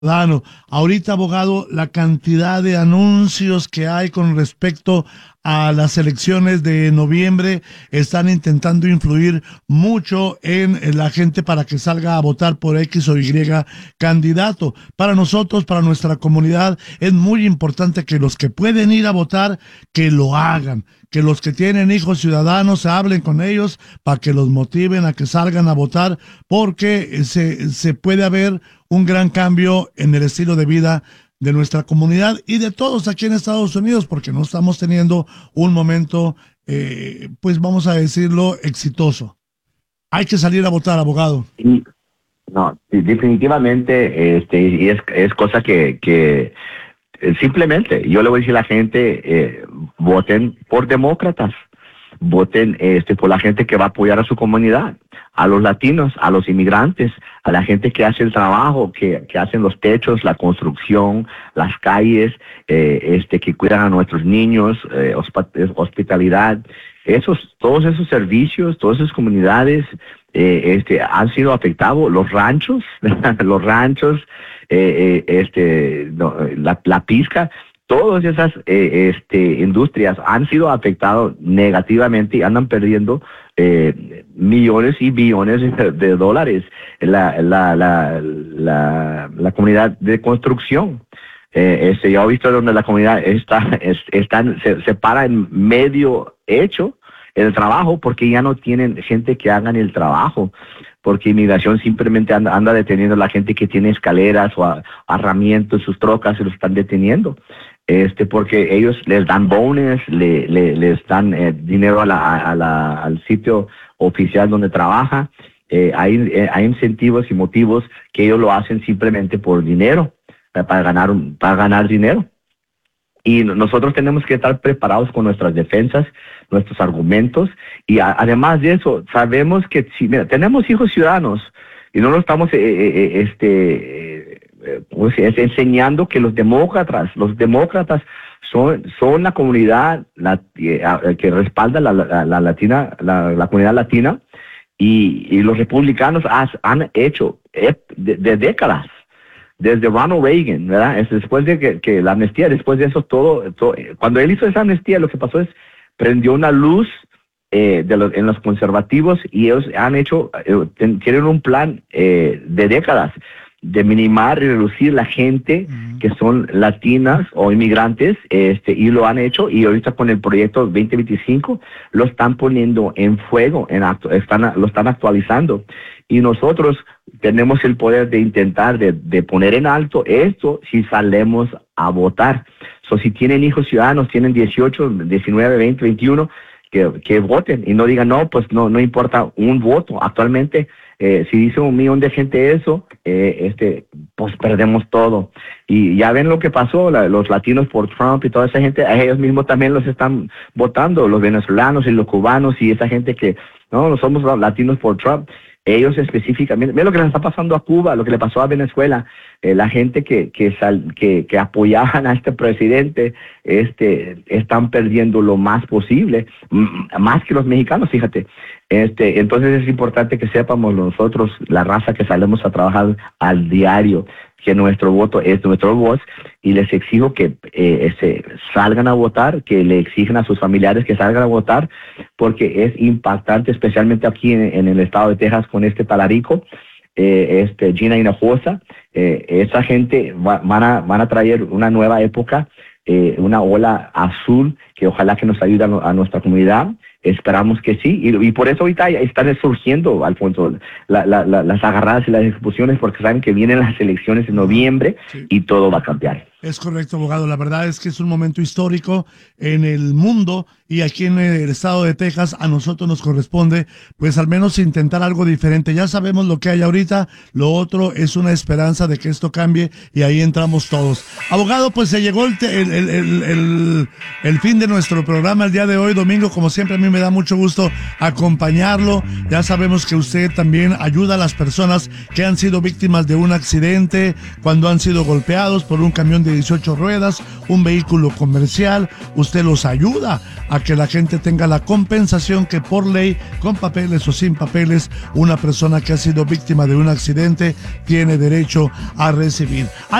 ciudadano. Ahorita, abogado, la cantidad de anuncios que hay con respecto a las elecciones de noviembre están intentando influir mucho en la gente para que salga a votar por X o Y candidato. Para nosotros, para nuestra comunidad, es muy importante que los que pueden ir a votar, que lo hagan, que los que tienen hijos ciudadanos hablen con ellos para que los motiven a que salgan a votar, porque se puede haber un gran cambio en el estilo de vida de nuestra comunidad y de todos aquí en Estados Unidos, porque no estamos teniendo un momento, pues vamos a decirlo, exitoso. Hay que salir a votar, abogado. Y, no, sí, definitivamente, y es cosa que simplemente yo le voy a decir a la gente, voten por demócratas, voten por la gente que va a apoyar a su comunidad, a los latinos, a los inmigrantes, a la gente que hace el trabajo, que hacen los techos, la construcción, las calles, que cuidan a nuestros niños, hospitalidad, todos esos servicios, todas esas comunidades han sido afectados, los ranchos, los ranchos, no, la pizca. Todas esas industrias han sido afectadas negativamente y andan perdiendo millones y billones de dólares. La comunidad de construcción. Yo he visto donde la comunidad se para en medio hecho el trabajo porque ya no tienen gente que hagan el trabajo, porque inmigración simplemente anda deteniendo a la gente que tiene escaleras o herramientas, sus trocas, se los están deteniendo. Porque ellos les dan bonos, les dan dinero al sitio oficial donde trabaja. Hay incentivos y motivos que ellos lo hacen simplemente por dinero, para ganar dinero. Y nosotros tenemos que estar preparados con nuestras defensas, nuestros argumentos, y además de eso, sabemos que si tenemos hijos ciudadanos y no lo estamos enseñando que los demócratas son la comunidad que respalda la comunidad latina, y los republicanos han hecho de décadas, desde Ronald Reagan, ¿verdad? Después de que la amnistía, después de eso todo, cuando él hizo esa amnistía, lo que pasó es prendió una luz en los conservativos, y ellos tienen un plan de décadas de minimar y reducir la gente que son latinas o inmigrantes, y lo han hecho, y ahorita con el proyecto 2025 lo están poniendo en fuego, lo están actualizando, y nosotros tenemos el poder de intentar de poner en alto esto si salemos a votar. Si tienen hijos ciudadanos, tienen 18, 19, 20, 21, que voten y no digan, no, pues no importa un voto. Actualmente, si dice 1 millón de gente eso, pues perdemos todo. Y ya ven lo que pasó, los latinos por Trump y toda esa gente, a ellos mismos también los están votando, los venezolanos y los cubanos y esa gente que no somos latinos por Trump. Ellos específicamente, ve lo que les está pasando a Cuba, lo que le pasó a Venezuela, la gente que apoyaban a este presidente, están perdiendo lo más posible, más que los mexicanos, fíjate. Entonces es importante que sepamos nosotros, la raza que salimos a trabajar al diario, que nuestro voto es nuestra voz, y les exijo que salgan a votar, que le exigen a sus familiares que salgan a votar, porque es impactante, especialmente aquí en el estado de Texas con Talarico, Gina Hinojosa. Esa gente van a traer una nueva época, una ola azul que ojalá que nos ayude a nuestra comunidad. Esperamos que sí, y por eso ahorita están surgiendo, Alfonso, las agarradas y las ejecuciones, porque saben que vienen las elecciones en noviembre, sí, y todo va a cambiar. Es correcto, abogado. La verdad es que es un momento histórico en el mundo, y aquí en el estado de Texas a nosotros nos corresponde, pues al menos intentar algo diferente. Ya sabemos lo que hay ahorita, lo otro es una esperanza de que esto cambie, y ahí entramos todos. Abogado, pues se llegó el fin de nuestro programa el día de hoy, Domingo. Como siempre, a mí me da mucho gusto acompañarlo. Ya sabemos que usted también ayuda a las personas que han sido víctimas de un accidente, cuando han sido golpeados por un camión de 18 ruedas, un vehículo comercial. Usted los ayuda a que la gente tenga la compensación que por ley, con papeles o sin papeles, una persona que ha sido víctima de un accidente tiene derecho a recibir.